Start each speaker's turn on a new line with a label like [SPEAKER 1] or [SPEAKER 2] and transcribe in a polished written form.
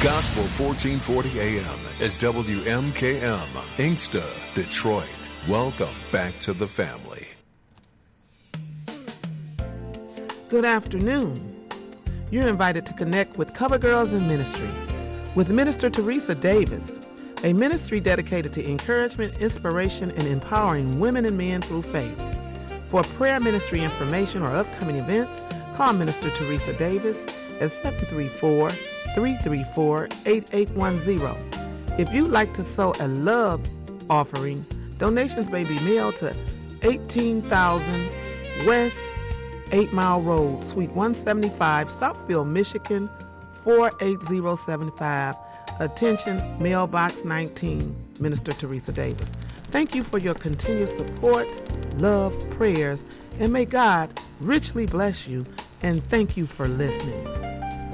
[SPEAKER 1] Gospel 1440 AM is WMKM, Inkster, Detroit. Welcome back to the family.
[SPEAKER 2] Good afternoon. You're invited to connect with Cover Girls in Ministry with Minister Teresa Davis, a ministry dedicated to encouragement, inspiration, and empowering women and men through faith. For prayer ministry information or upcoming events, call Minister Teresa Davis at 734-334-8810. If you'd like to sow a love offering, donations may be mailed to 18,000 West 8 Mile Road, Suite 175, Southfield, Michigan, 48075. Attention, Mailbox 19, Minister Teresa Davis. Thank you for your continued support, love, prayers, and may God richly bless you, and thank you for listening.